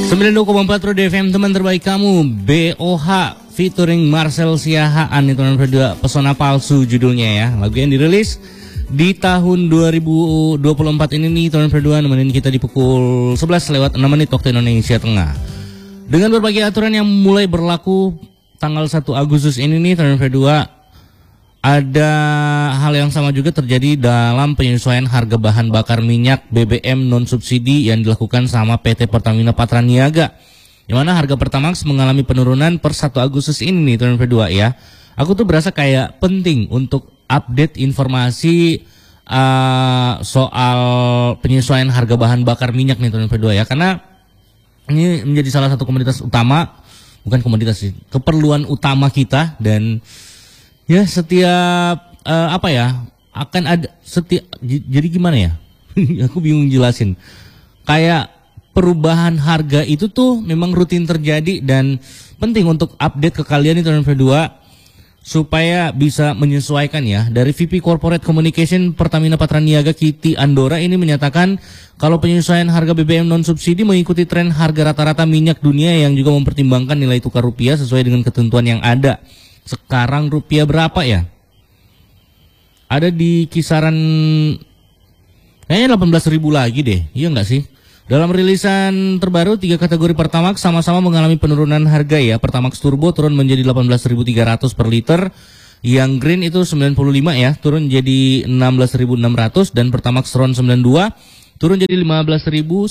92,4 Roda FM, teman terbaik kamu. BOH featuring Marcel Siahaan, itu nomor 2, Pesona Palsu judulnya ya. Lagu yang dirilis di tahun 2024 ini nih, tahun kedua, nemenin kita di pukul 11 lewat 6 menit waktu Indonesia Tengah. Dengan berbagai aturan yang mulai berlaku tanggal 1 Agustus ini nih, tahun kedua, ada hal yang sama juga terjadi dalam penyesuaian harga bahan bakar minyak BBM non-subsidi yang dilakukan sama PT Pertamina Patraniaga. Di mana harga Pertamax mengalami penurunan per 1 Agustus ini nih, tahun kedua ya. Aku tuh berasa kayak penting untuk update informasi soal penyesuaian harga bahan bakar minyak nih, tahun kedua ya. Karena ini menjadi salah satu komoditas utama, bukan komoditas sih, keperluan utama kita. Dan ya setiap akan ada jadi gimana ya? Aku bingung jelasin. Kayak perubahan harga itu tuh memang rutin terjadi dan penting untuk update ke kalian itu tahun kedua supaya bisa menyesuaikan ya. Dari VP Corporate Communication Pertamina Patraniaga Kiti Andora ini menyatakan kalau penyesuaian harga BBM non subsidi mengikuti tren harga rata-rata minyak dunia yang juga mempertimbangkan nilai tukar rupiah sesuai dengan ketentuan yang ada. Sekarang rupiah berapa ya? Ada di kisaran kayaknya 18.000 lagi deh, iya nggak sih? Dalam rilisan terbaru, 3 kategori Pertamax sama-sama mengalami penurunan harga ya. Pertamax Turbo turun menjadi 18.300 per liter. Yang Green itu 95 ya, turun jadi 16.600. Dan Pertamax Ron 92 turun jadi 15.950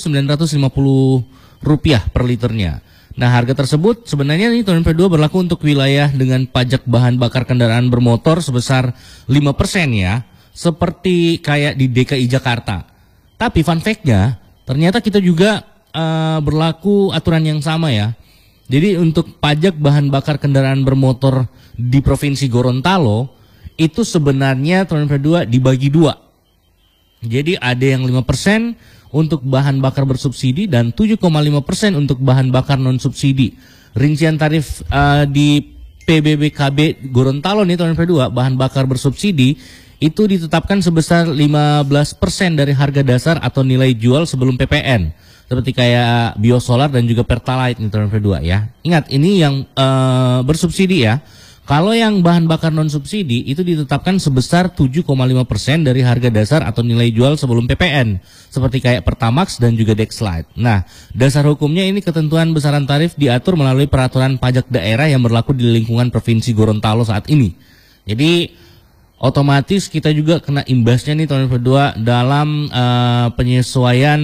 rupiah per liternya. Nah, harga tersebut sebenarnya nih tahun kedua berlaku untuk wilayah dengan pajak bahan bakar kendaraan bermotor sebesar 5% ya, seperti kayak di DKI Jakarta. Tapi fun fact-nya, ternyata kita juga berlaku aturan yang sama ya. Jadi untuk pajak bahan bakar kendaraan bermotor di Provinsi Gorontalo, itu sebenarnya tahun kedua dibagi 2. Jadi ada yang 5% untuk bahan bakar bersubsidi dan 7,5% untuk bahan bakar non subsidi. Rincian tarif di PBBKB Gorontalo nih tahun kedua, bahan bakar bersubsidi itu ditetapkan sebesar 15% dari harga dasar atau nilai jual sebelum PPN. Seperti kayak biosolar dan juga pertalite nih tahun kedua ya. Ingat, ini yang bersubsidi ya. Kalau yang bahan bakar non subsidi itu ditetapkan sebesar 7,5% dari harga dasar atau nilai jual sebelum PPN, seperti kayak Pertamax dan juga Dexlite. Nah, dasar hukumnya ini ketentuan besaran tarif diatur melalui peraturan pajak daerah yang berlaku di lingkungan Provinsi Gorontalo saat ini. Jadi otomatis kita juga kena imbasnya nih tahun kedua dalam penyesuaian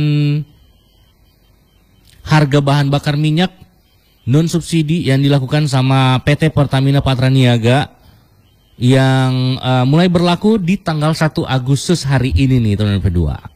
harga bahan bakar minyak non subsidi yang dilakukan sama PT Pertamina Patraniaga yang mulai berlaku di tanggal 1 Agustus hari ini nih tahun kedua.